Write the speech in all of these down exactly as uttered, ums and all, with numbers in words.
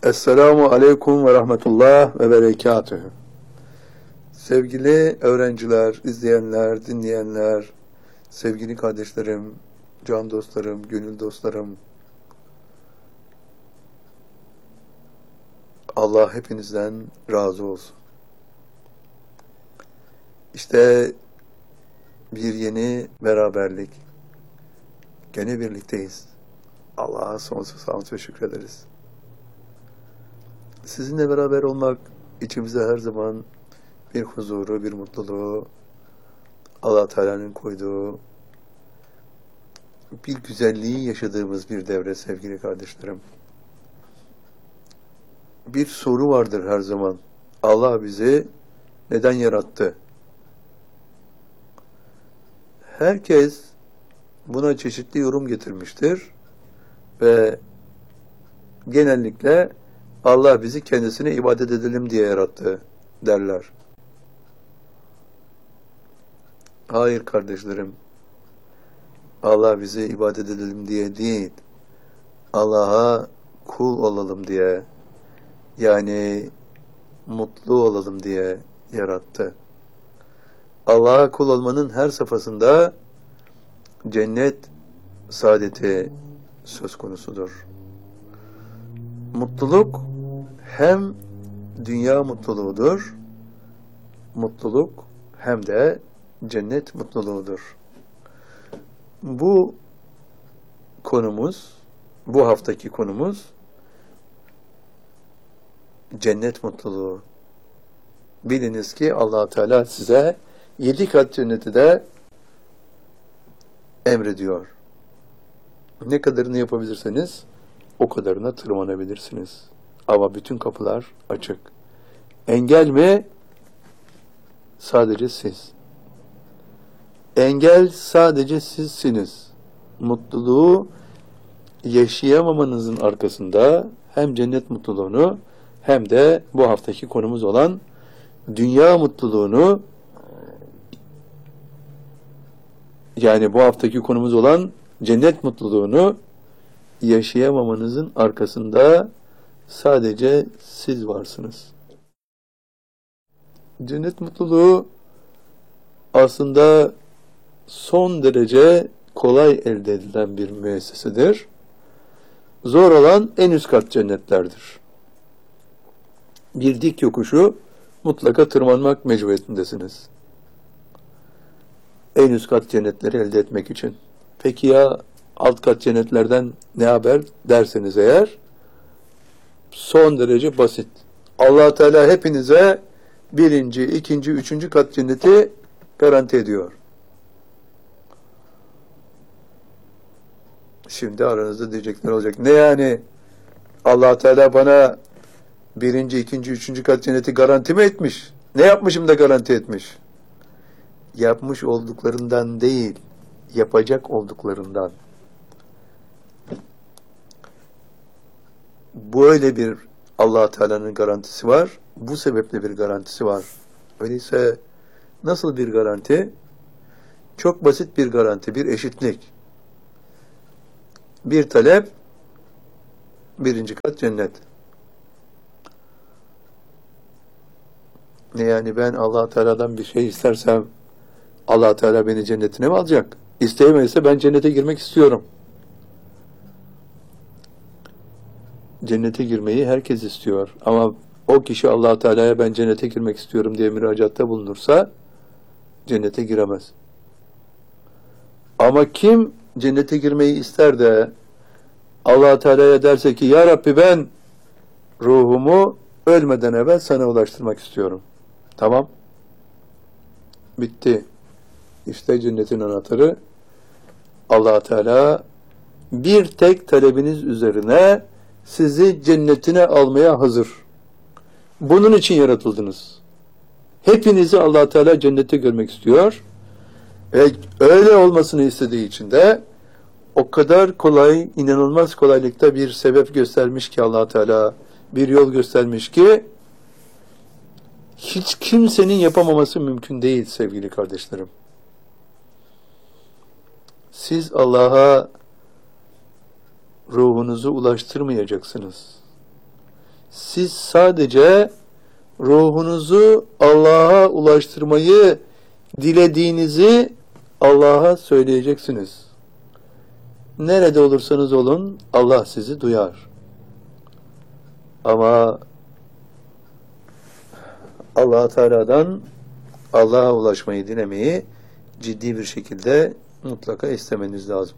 Esselamu Aleyküm ve Rahmetullah ve Berekatühü. Sevgili öğrenciler, izleyenler, dinleyenler, sevgili kardeşlerim, can dostlarım, gönül dostlarım, Allah hepinizden razı olsun. İşte bir yeni beraberlik. Gene birlikteyiz. Allah'a sonsuz hamd ve şükrederiz. Sizinle beraber olmak içimize her zaman bir huzuru, bir mutluluğu, Allah Teala'nın koyduğu bir güzelliği yaşadığımız bir devre sevgili kardeşlerim. Bir soru vardır her zaman. Allah bizi neden yarattı? Herkes buna çeşitli yorum getirmiştir ve genellikle Allah bizi kendisine ibadet edelim diye yarattı derler. Hayır kardeşlerim. Allah bizi ibadet edelim diye değil, Allah'a kul olalım diye, yani mutlu olalım diye yarattı. Allah'a kul olmanın her safhasında cennet saadeti söz konusudur. Mutluluk hem dünya mutluluğudur, mutluluk hem de cennet mutluluğudur. Bu konumuz, bu haftaki konumuz cennet mutluluğu. Biliniz ki Allah Teala size yedi kat cenneti de emrediyor. Ne kadarını yapabilirseniz o kadarına tırmanabilirsiniz. Ama bütün kapılar açık. Engel mi? Sadece siz. Engel sadece sizsiniz. Mutluluğu yaşayamamanızın arkasında hem cennet mutluluğunu hem de bu haftaki konumuz olan dünya mutluluğunu, yani bu haftaki konumuz olan cennet mutluluğunu yaşayamamanızın arkasında sadece siz varsınız. Cennet mutluluğu aslında son derece kolay elde edilen bir müessesedir. Zor olan en üst kat cennetlerdir. Bir dik yokuşu mutlaka tırmanmak mecburiyetindesiniz. En üst kat cennetleri elde etmek için. Peki ya alt kat cennetlerden ne haber derseniz eğer, son derece basit. Allah Teala hepinize birinci, ikinci, üçüncü kat cenneti garanti ediyor. Şimdi aranızda diyecekler olacak. Ne yani? Allah Teala bana birinci, ikinci, üçüncü kat cenneti garanti mi etmiş? Ne yapmışım da garanti etmiş? Yapmış olduklarından değil, yapacak olduklarından. Böyle bir Allah Teala'nın garantisi var. Bu sebeple bir garantisi var. Öyleyse nasıl bir garanti? Çok basit bir garanti, bir eşitlik. Bir talep, birinci kat cennet. Ne yani ben Allah Teala'dan bir şey istersem Allah Teala beni cennetine mi alacak? İsteyemezse ben cennete girmek istiyorum. Cennete girmeyi herkes istiyor. Ama o kişi Allah Teala'ya ben cennete girmek istiyorum diye müracaatta bulunursa cennete giremez. Ama kim cennete girmeyi ister de Allah Teala'ya derse ki ya Rabbi ben ruhumu ölmeden evvel sana ulaştırmak istiyorum. Tamam. Bitti. İşte cennetin anahtarı. Allah Teala bir tek talebiniz üzerine sizi cennetine almaya hazır. Bunun için yaratıldınız. Hepinizi Allah Teala cennete görmek istiyor. Ve öyle olmasını istediği için de o kadar kolay, inanılmaz kolaylıkta bir sebep göstermiş ki Allah Teala, bir yol göstermiş ki hiç kimsenin yapamaması mümkün değil sevgili kardeşlerim. Siz Allah'a ruhunuzu ulaştırmayacaksınız. Siz sadece ruhunuzu Allah'a ulaştırmayı dilediğinizi Allah'a söyleyeceksiniz. Nerede olursanız olun Allah sizi duyar. Ama Allah Teala'dan Allah'a ulaşmayı dilemeyi ciddi bir şekilde mutlaka istemeniz lazım.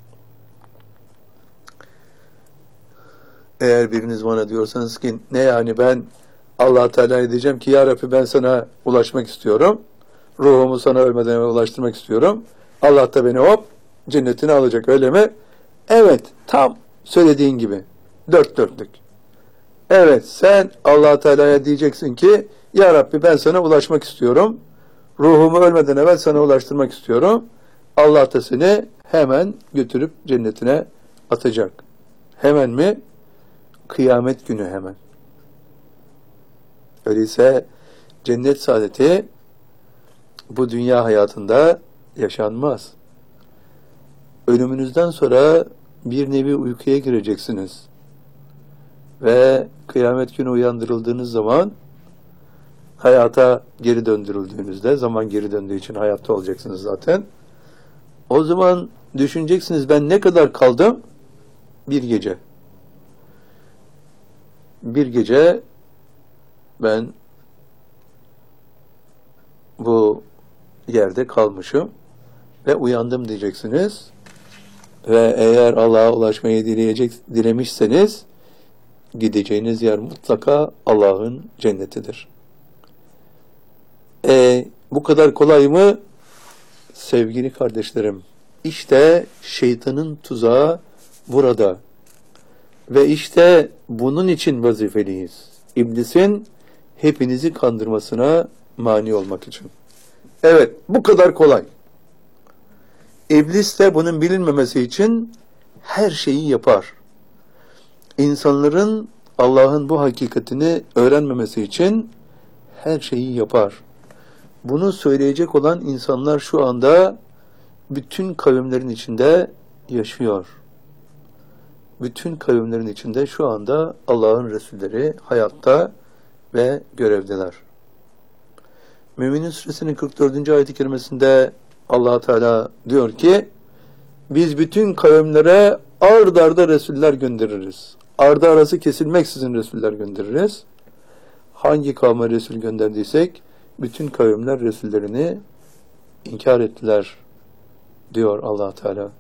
Eğer biriniz bana diyorsanız ki ne yani ben Allah Teala'ya diyeceğim ki ya Rabbi ben sana ulaşmak istiyorum. Ruhumu sana ölmeden evvel ulaştırmak istiyorum. Allah da beni hop cennetine alacak öyle mi? Evet, tam söylediğin gibi. Dört dörtlük. Evet, sen Allah Teala'ya diyeceksin ki ya Rabbi ben sana ulaşmak istiyorum. Ruhumu ölmeden evvel sana ulaştırmak istiyorum. Allah da seni hemen götürüp cennetine atacak. Hemen mi? Kıyamet günü hemen. Öyleyse cennet saadeti bu dünya hayatında yaşanmaz. Ölümünüzden sonra bir nevi uykuya gireceksiniz. Ve kıyamet günü uyandırıldığınız zaman hayata geri döndürüldüğünüzde, zaman geri döndüğü için hayatta olacaksınız zaten. O zaman düşüneceksiniz ben ne kadar kaldım? Bir gece. Bir gece ben bu yerde kalmışım ve uyandım diyeceksiniz. Ve eğer Allah'a ulaşmayı dileyecek, dilemişseniz gideceğiniz yer mutlaka Allah'ın cennetidir. E, bu kadar kolay mı? Sevgili kardeşlerim, işte şeytanın tuzağı burada. Ve işte bunun için vazifeliyiz. İblisin hepinizi kandırmasına mani olmak için. Evet, bu kadar kolay. İblis de bunun bilinmemesi için her şeyi yapar. İnsanların Allah'ın bu hakikatini öğrenmemesi için her şeyi yapar. Bunu söyleyecek olan insanlar şu anda bütün kavimlerin içinde yaşıyor. Bütün kavimlerin içinde şu anda Allah'ın Resulleri hayatta ve görevdeler. Müminin Suresinin kırk dördüncü ayet-i kerimesinde Allah Teala diyor ki biz bütün kavimlere ard arda Resuller göndeririz. Ardı arası kesilmeksizin Resuller göndeririz. Hangi kavme Resul gönderdiysek bütün kavimler Resullerini inkar ettiler diyor Allah Teala.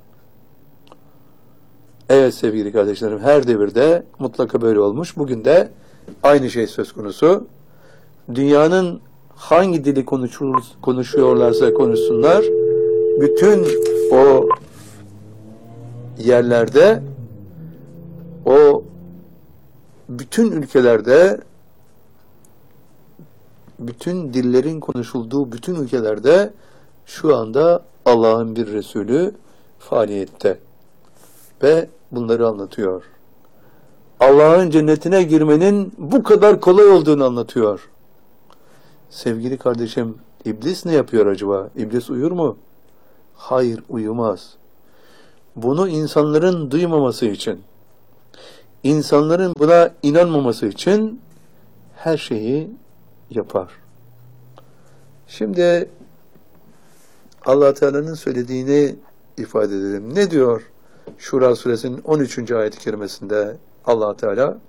Evet sevgili kardeşlerim, her devirde mutlaka böyle olmuş. Bugün de aynı şey söz konusu. Dünyanın hangi dili konuşur, konuşuyorlarsa konuşsunlar, bütün o yerlerde, o bütün ülkelerde, bütün dillerin konuşulduğu bütün ülkelerde şu anda Allah'ın bir Resulü faaliyette ve bunları anlatıyor. Allah'ın cennetine girmenin bu kadar kolay olduğunu anlatıyor. Sevgili kardeşim, İblis ne yapıyor acaba? İblis uyur mu? Hayır, uyumaz. Bunu insanların duymaması için, insanların buna inanmaması için her şeyi yapar. Şimdi Allah Teala'nın söylediğini ifade edelim. Ne diyor? Şura suresinin on üçüncü ayet-i kerimesinde Allah Teala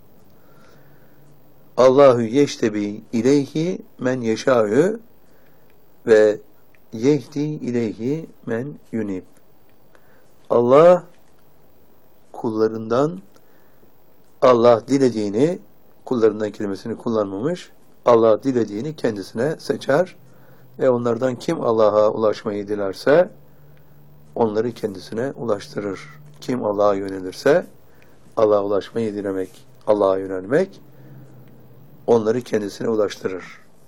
Allahu yeştebi ileyhi men yeşâ'ü ve yehdi ileyhi men yunib. Allah kullarından Allah dilediğini, kullarından kelimesini kullanmamış, Allah dilediğini kendisine seçer ve onlardan kim Allah'a ulaşmayı dilerse onları kendisine ulaştırır. Kim Allah'a yönelirse Allah'a ulaşmayı dilemek, Allah'a yönelmek onları kendisine ulaştırır.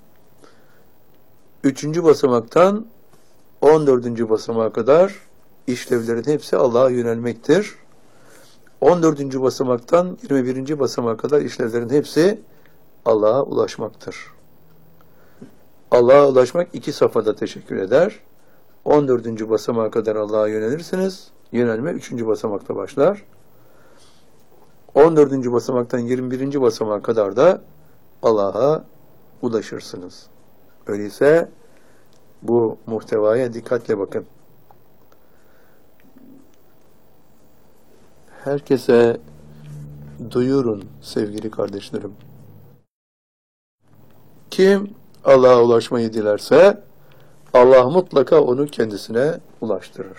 Üçüncü basamaktan on dördüncü basamağa kadar işlevlerin hepsi Allah'a yönelmektir. on dördüncü basamaktan yirmi birinci basamağa kadar işlevlerin hepsi Allah'a ulaşmaktır. Allah'a ulaşmak iki safhada teşekkür eder. on dördüncü basamağa kadar Allah'a yönelirsiniz. Yönelme üçüncü basamakta başlar. on dördüncü basamaktan yirmi birinci basamağa kadar da Allah'a ulaşırsınız. Öyleyse bu muhtevaya dikkatle bakın. Herkese duyurun sevgili kardeşlerim. Kim Allah'a ulaşmayı dilerse Allah mutlaka onu kendisine ulaştırır.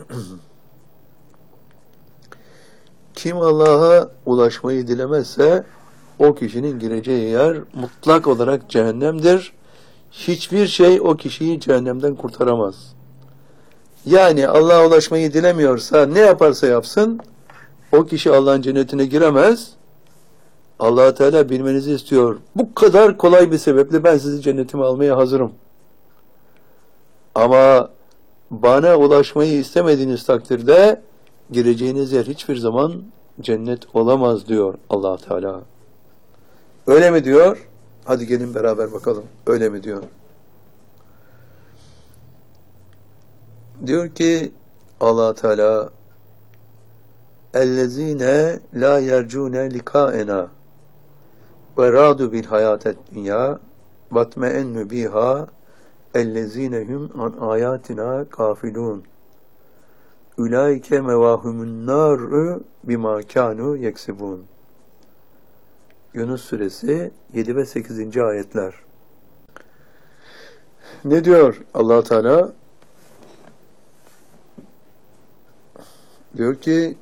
Kim Allah'a ulaşmayı dilemezse o kişinin gireceği yer mutlak olarak cehennemdir. Hiçbir şey o kişiyi cehennemden kurtaramaz. Yani Allah'a ulaşmayı dilemiyorsa ne yaparsa yapsın o kişi Allah'ın cennetine giremez. Allah Teala bilmenizi istiyor. Bu kadar kolay bir sebeple ben sizi cennetime almaya hazırım. Ama bana ulaşmayı istemediğiniz takdirde gireceğiniz yer hiçbir zaman cennet olamaz diyor Allah Teala. Öyle mi diyor? Hadi gelin beraber bakalım. Öyle mi diyor? Diyor ki Allah Teala اَلَّذ۪ينَ لَا يَرْجُونَ لِقَاءَنَا وَرَادُوا بِالْحَيَاةِ الدُّنْيَا وَاتْمَئَنُّ بِهَا اَلَّذ۪ينَ هُمْ عَنْ آيَاتِنَا غَافِلُونَ اُولَٰئِكَ مَوَاهُمُ النَّارُ بِمَا كَانُوا يَكْسِبُونَ Yunus Suresi yedi ve sekizinci ayetler. Ne diyor Allah Teala? Diyor ki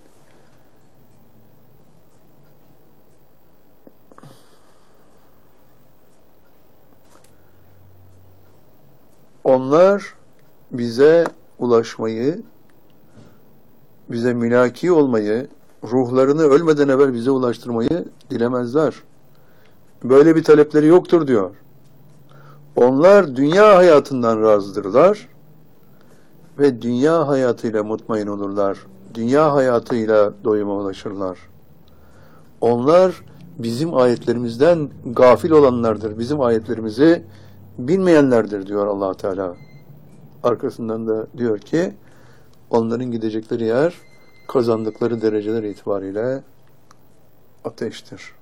onlar bize ulaşmayı, bize mülaki olmayı, ruhlarını ölmeden evvel bize ulaştırmayı dilemezler. Böyle bir talepleri yoktur diyor. Onlar dünya hayatından razıdırlar ve dünya hayatıyla mutmain olurlar. Dünya hayatıyla doyuma ulaşırlar. Onlar bizim ayetlerimizden gafil olanlardır. Bizim ayetlerimizi bilmeyenlerdir diyor Allah Teala. Arkasından da diyor ki onların gidecekleri yer kazandıkları dereceler itibariyle ateştir.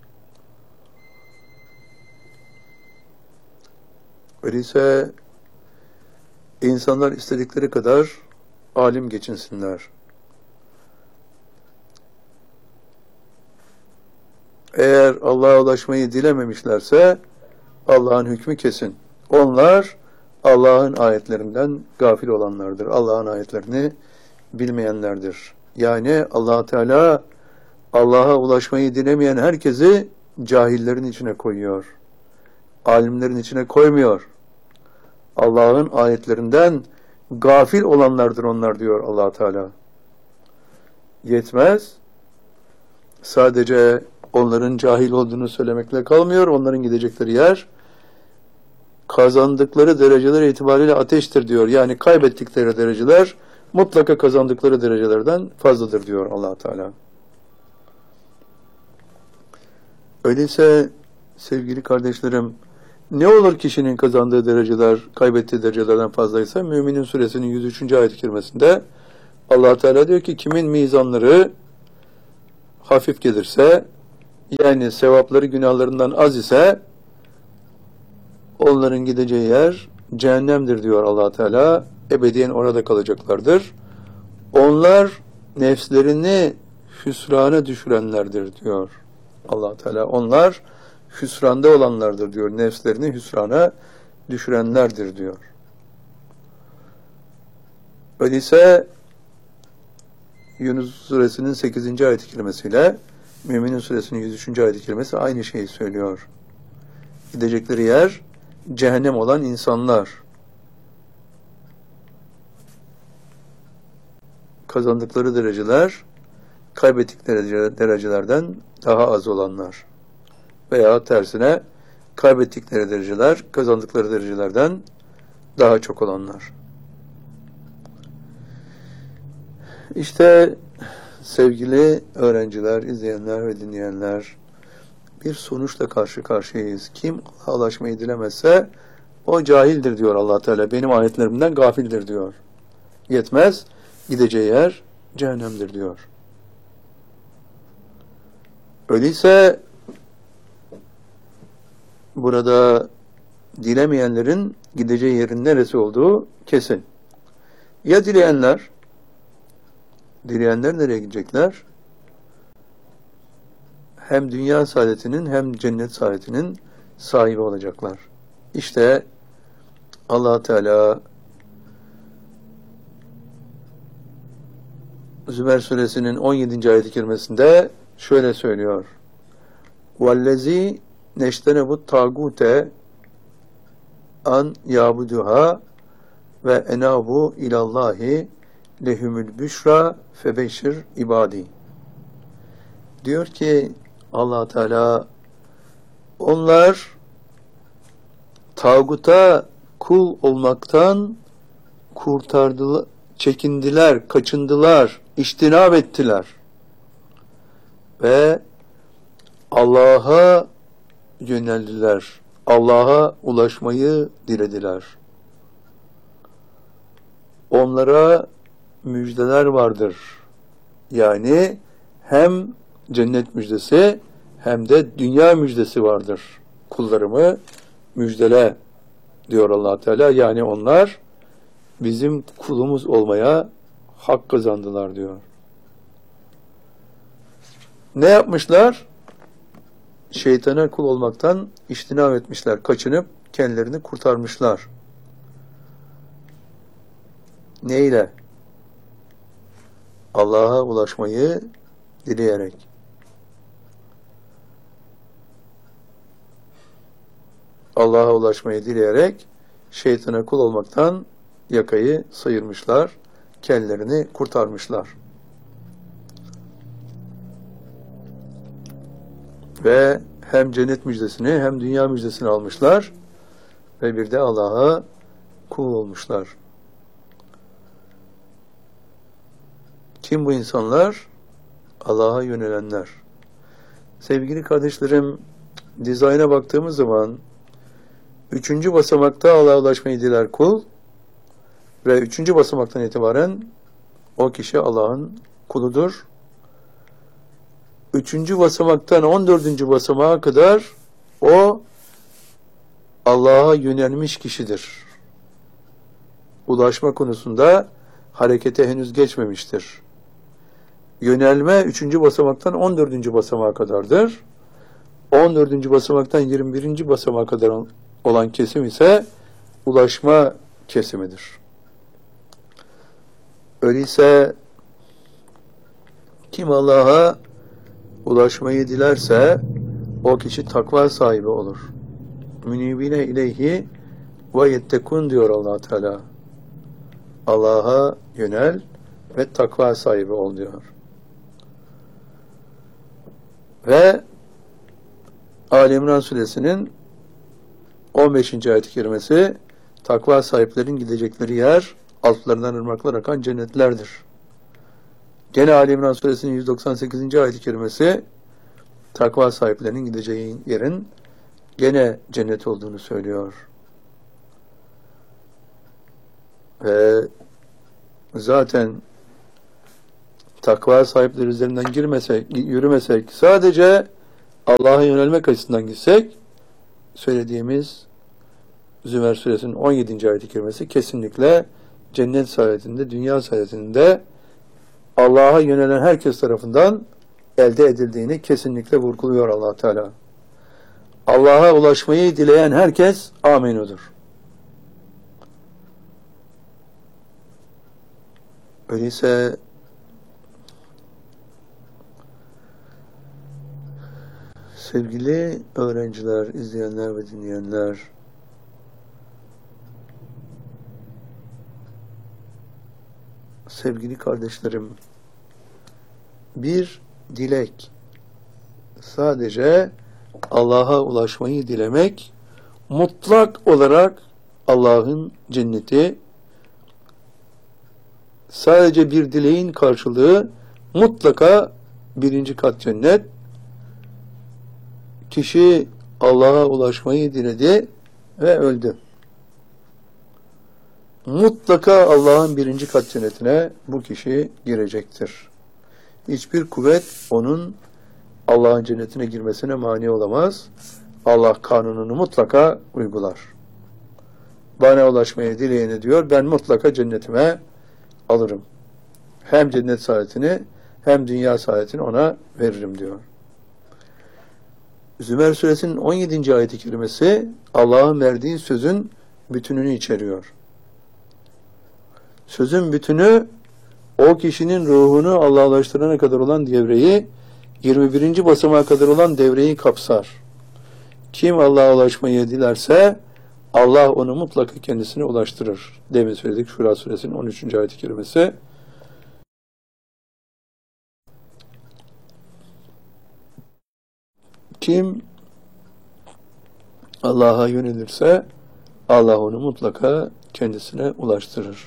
Öyleyse insanlar istedikleri kadar alim geçinsinler. Eğer Allah'a ulaşmayı dilememişlerse Allah'ın hükmü kesin. Onlar Allah'ın ayetlerinden gafil olanlardır. Allah'ın ayetlerini bilmeyenlerdir. Yani Allah Teala Allah'a ulaşmayı dilemeyen herkesi cahillerin içine koyuyor. Alimlerin içine koymuyor. Allah'ın ayetlerinden gafil olanlardır onlar diyor Allah Teala. Yetmez. Sadece onların cahil olduğunu söylemekle kalmıyor. Onların gidecekleri yer kazandıkları dereceler itibariyle ateştir diyor. Yani kaybettikleri dereceler mutlaka kazandıkları derecelerden fazladır diyor Allah Teala. Öyleyse sevgili kardeşlerim, ne olur kişinin kazandığı dereceler kaybettiği derecelerden fazlaysa? Müminin Suresinin yüz üçüncü ayet-i kerimesinde Allah Teala diyor ki kimin mizanları hafif gelirse, yani sevapları günahlarından az ise onların gideceği yer cehennemdir diyor Allah Teala. Ebediyen orada kalacaklardır. Onlar nefslerini hüsrana düşürenlerdir diyor Allah Teala. Onlar hüsranda olanlardır diyor. Nefslerini hüsrana düşürenlerdir diyor. Öyleyse Yunus Suresinin sekizinci ayet-i kerimesiyle Müminin Suresinin yüz üçüncü ayet-i kerimesi aynı şeyi söylüyor. Gidecekleri yer cehennem olan insanlar. Kazandıkları dereceler kaybettikleri derecelerden daha az olanlar. Veya tersine kaybettikleri dereceler kazandıkları derecelerden daha çok olanlar. İşte sevgili öğrenciler, izleyenler ve dinleyenler, bir sonuçla karşı karşıyayız. Kim Allah'a ulaşmayı dilemezse o cahildir diyor Allah Teala. Benim ayetlerimden gafildir diyor. Yetmez, gideceği yer cehennemdir diyor. Öyleyse burada dilemeyenlerin gideceği yerin neresi olduğu kesin. Ya dileyenler, dileyenler nereye gidecekler? Hem dünya saadetinin hem cennet saadetinin sahibi olacaklar. İşte Allah Teala Zümer suresinin on yedinci ayet-i kerimesinde şöyle söylüyor. وَالَّذ۪ي نَشْتَنَبُ التَّاغُوتَ an yabuduha ve enabu ilallahi lehumul büşra febeşir ibadi. Diyor ki Allah Teala, onlar tağuta kul olmaktan kurtardılar, çekindiler, kaçındılar, iştinab ettiler ve Allah'a yöneldiler. Allah'a ulaşmayı dilediler. Onlara müjdeler vardır. Yani hem cennet müjdesi hem de dünya müjdesi vardır. Kullarımı müjdele diyor Allah Teala. Yani onlar bizim kulumuz olmaya hak kazandılar diyor. Ne yapmışlar? Şeytana kul olmaktan iştinab etmişler, kaçınıp kendilerini kurtarmışlar. Neyle? Allah'a ulaşmayı dileyerek. Allah'a ulaşmayı dileyerek şeytana kul olmaktan yakayı sıyırmışlar, kendilerini kurtarmışlar. Ve hem cennet müjdesini hem dünya müjdesini almışlar ve bir de Allah'a kul olmuşlar. Kim bu insanlar? Allah'a yönelenler. Sevgili kardeşlerim, dizayna baktığımız zaman üçüncü basamakta Allah'a ulaşmayı diler kul ve üçüncü basamaktan itibaren o kişi Allah'ın kuludur. Üçüncü basamaktan on dördüncü basamağa kadar o Allah'a yönelmiş kişidir. Ulaşma konusunda harekete henüz geçmemiştir. Yönelme üçüncü basamaktan on dördüncü basamağa kadardır. on dördüncü basamaktan yirmi birinci basamağa kadar olan kesim ise ulaşma kesimidir. Öyleyse kim Allah'a ulaşmayı dilerse o kişi takva sahibi olur. Münibine ileyhi ve yettekun diyor Allah Teala. Allah'a yönel ve takva sahibi ol diyor. Ve Ali İmran suresinin on beşinci ayet-i kerimesi takva sahiplerin gidecekleri yer altlarından ırmaklar akan cennetlerdir. Gene Ali İmran suresinin yüz doksan sekizinci ayet-i kerimesi takva sahiplerinin gideceği yerin gene cennet olduğunu söylüyor. Ve zaten takva sahipleri üzerinden girmesek, yürümesek, sadece Allah'a yönelmek açısından gitsek, söylediğimiz Zümer suresinin on yedinci ayet-i kerimesi kesinlikle cennet saadetinde, dünya saadetinde Allah'a yönelen herkes tarafından elde edildiğini kesinlikle vurguluyor Allah Teala. Allah'a ulaşmayı dileyen herkes amenudur. Öyleyse sevgili öğrenciler, izleyenler ve dinleyenler, sevgili kardeşlerim, bir dilek, sadece Allah'a ulaşmayı dilemek, mutlak olarak Allah'ın cenneti, sadece bir dileğin karşılığı mutlaka birinci kat cennet. Kişi Allah'a ulaşmayı diledi ve öldü. Mutlaka Allah'ın birinci kat cennetine bu kişi girecektir. Hiçbir kuvvet onun Allah'ın cennetine girmesine mani olamaz. Allah kanununu mutlaka uygular. Bana ulaşmaya dileyene diyor, ben mutlaka cennetime alırım. Hem cennet saadetini hem dünya saadetini ona veririm diyor. Zümer suresinin on yedinci ayet-i kerimesi Allah'ın verdiği sözün bütününü içeriyor. Sözün bütünü o kişinin ruhunu Allah'a ulaştırana kadar olan devreyi, yirmi birinci basamağa kadar olan devreyi kapsar. Kim Allah'a ulaşmayı dilerse Allah onu mutlaka kendisine ulaştırır. Demin söyledik Şura suresinin on üçüncü ayet-i kerimesi. Kim Allah'a yönelirse Allah onu mutlaka kendisine ulaştırır.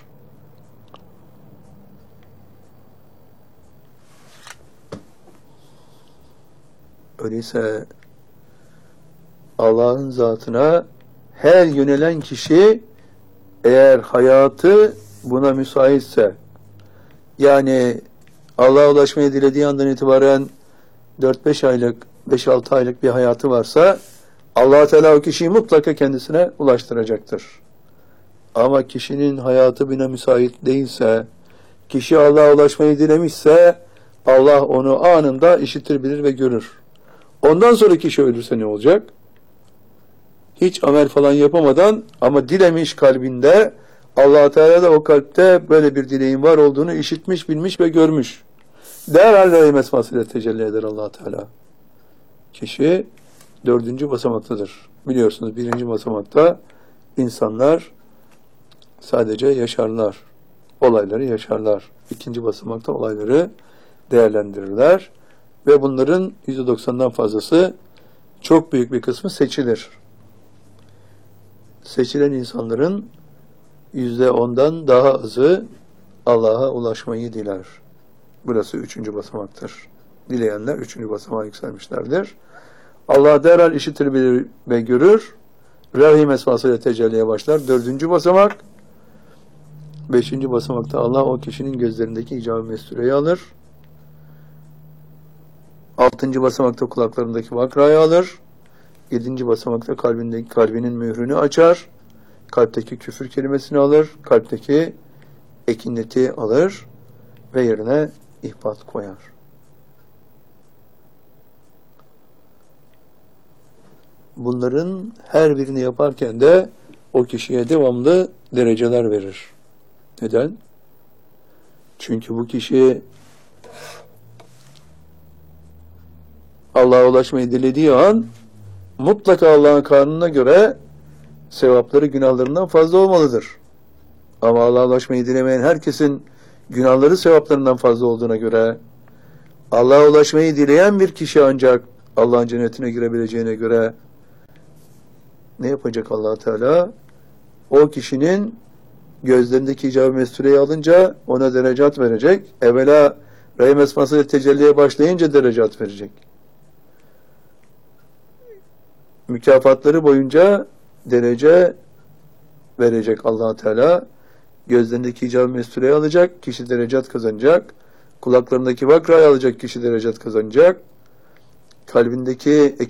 Öyleyse Allah'ın zatına her yönelen kişi eğer hayatı buna müsaitse, yani Allah'a ulaşmayı dilediği andan itibaren dört beş aylık, beş altı aylık bir hayatı varsa Allah Teala o kişiyi mutlaka kendisine ulaştıracaktır. Ama kişinin hayatı buna müsait değilse, kişi Allah'a ulaşmayı dilemişse Allah onu anında işitir, bilir ve görür. Ondan sonra kişi ölürse ne olacak? Hiç amel falan yapamadan ama dilemiş kalbinde, Allah Teala da o kalpte böyle bir dileğin var olduğunu işitmiş, bilmiş ve görmüş. Derhal rahim esmasıyla tecelli eder Allah Teala. Kişi dördüncü basamaktadır. Biliyorsunuz birinci basamakta insanlar sadece yaşarlar. Olayları yaşarlar. İkinci basamakta olayları değerlendirirler. Ve bunların yüzde doksandan fazlası, çok büyük bir kısmı seçilir. Seçilen insanların yüzde ondan daha azı Allah'a ulaşmayı diler. Burası üçüncü basamaktır. Dileyenler üçüncü basamağa yükselmişlerdir. Allah derhal işitir, bilir ve görür. Rahim esmasıyla tecelliye başlar. Dördüncü basamak. Beşinci basamakta Allah o kişinin gözlerindeki icab-ı mestureyi alır. Altıncı basamakta kulaklarındaki vakrayı alır. Yedinci basamakta kalbindeki, kalbinin mührünü açar. Kalpteki küfür kelimesini alır. Kalpteki ekineti alır. Ve yerine ihbat koyar. Bunların her birini yaparken de o kişiye devamlı dereceler verir. Neden? Çünkü bu kişi Allah'a ulaşmayı dilediği an mutlaka Allah'ın kanununa göre sevapları günahlarından fazla olmalıdır. Ama Allah'a ulaşmayı dilemeyen herkesin günahları sevaplarından fazla olduğuna göre Allah'a ulaşmayı dileyen bir kişi ancak Allah'ın cennetine girebileceğine göre ne yapacak Allah Teala? O kişinin gözlerindeki icab-ı mestureyi alınca ona derecat verecek. Evvela rahim esmasıyla tecelliye başlayınca derecat verecek. Mükafatları boyunca derece verecek Allah Teala. Gözlerindeki icab-ı mestureyi alacak, kişi derecat kazanacak. Kulaklarındaki vakrayı alacak, kişi derecat kazanacak. Kalbindeki